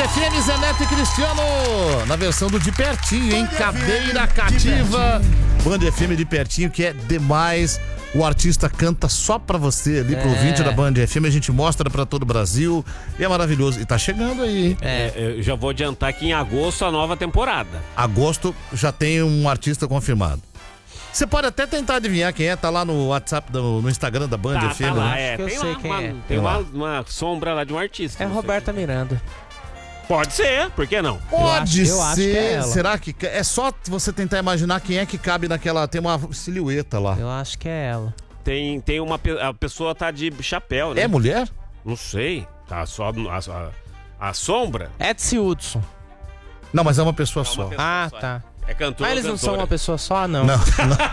FM, Zé Neto e Cristiano, na versão do De Pertinho, hein? Cadeira Cativa. Band FM de Pertinho, que é demais. O artista canta só pra você ali, pro ouvinte da Band FM. A gente mostra pra todo o Brasil. E é maravilhoso. E tá chegando aí. Eu já vou adiantar que em agosto a nova temporada. Agosto já tem um artista confirmado. Você pode até tentar adivinhar quem é. Tá lá no WhatsApp, no Instagram da Band FM. Tá lá, né? Tem uma sombra lá de um artista. É Roberta Miranda. Pode ser, por que não? Pode eu acho que é ela. Será que é só você tentar imaginar quem é que cabe naquela... Tem uma silhueta lá. Eu acho que é ela. A pessoa tá de chapéu, né? É mulher? Não sei. Tá só a sombra. Edson Hudson. Não, mas é uma pessoa só. Tá. É cantora. Mas eles não são uma pessoa só, não? Não.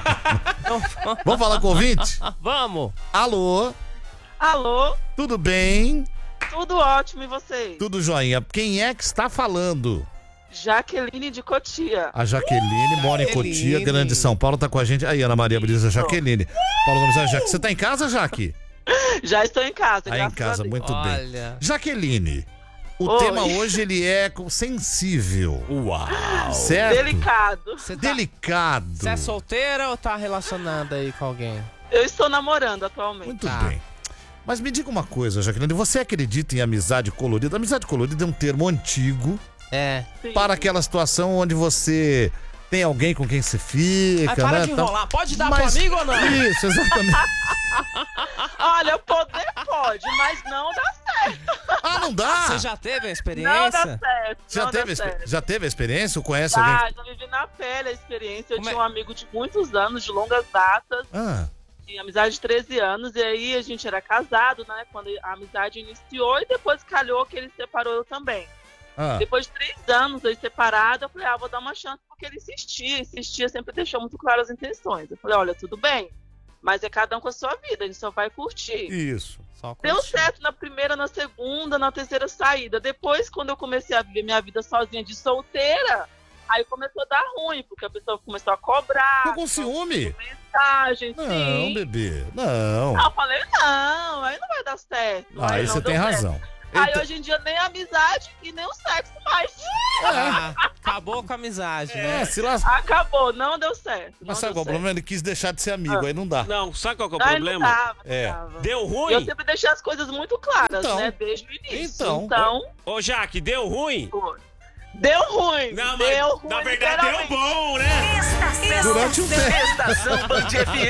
Vamos falar com o ouvinte? Vamos. Alô? Alô? Tudo bem? Tudo ótimo, e vocês? Tudo joinha. Quem é que está falando? Jaqueline de Cotia. A Jaqueline mora em Cotia, Grande São Paulo, tá com a gente. Aí, Ana Maria Brisa, Jaqueline. Paulo Gomes, Jaque. Você tá em casa, Jaque? Já estou em casa, Aí em casa, muito bem. Olha. Jaqueline, o Oi. tema hoje ele é sensível. Uau. Certo? Delicado. Delicado. Você é solteira ou tá relacionada aí com alguém? Eu estou namorando atualmente. Muito bem. Mas me diga uma coisa, Jaqueline, você acredita em amizade colorida? Amizade colorida é um termo antigo Sim. para aquela situação onde você tem alguém com quem você fica, Para né? de enrolar. Pode dar pro amigo ou não? Isso, exatamente. Olha, poder pode, mas não dá certo. Ah, não dá? Você já teve a experiência? Não dá certo. Já teve a experiência ou conhece alguém? Já vivi na pele a experiência. Eu Como tinha um amigo de muitos anos, de longas datas. Ah, Tinha amizade de 13 anos, e aí a gente era casado, né? Quando a amizade iniciou, e depois calhou que ele separou eu também. Depois de 3 anos aí separado, eu falei, vou dar uma chance, porque ele insistia, sempre deixou muito claras as intenções. Eu falei, olha, tudo bem, mas é cada um com a sua vida, a gente só vai curtir. isso. Deu certo na primeira, na segunda, na terceira saída. Depois, quando eu comecei a viver minha vida sozinha de solteira, aí começou a dar ruim, porque a pessoa começou a cobrar. Ficou com ciúme? Mensagem, Não, sim. bebê, não. Eu falei, não, aí não vai dar certo. Aí não você deu tem certo. razão. Aí Eita. hoje em dia nem a amizade e nem o sexo mais. Acabou com a amizade, né? Se lasca. Acabou, não deu certo. Mas sabe qual é o problema? Ele quis deixar de ser amigo, aí não dá. Não, sabe qual que é o Aí problema? não dava, É. não dava. Deu E eu ruim? sempre deixei as coisas muito claras, Então. né? Desde o início. Então. Ô, Jaque, deu ruim? Deu ruim. Não, deu mas ruim. na verdade deu literalmente. bom, né? Durante um tempo. Estação Band FM.